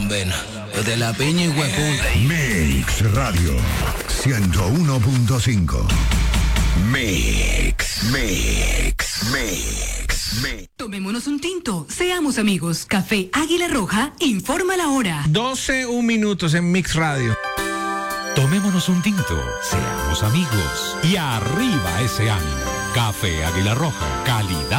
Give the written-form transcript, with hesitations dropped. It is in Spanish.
vena. De la piña y hueputa. Mix Radio 101.5. Mix. Tomémonos un tinto, seamos amigos. Café Águila Roja informa la hora. 12:01 en Mix Radio. Tomémonos un tinto, seamos amigos y arriba ese ánimo. Café Águila Roja, calidad.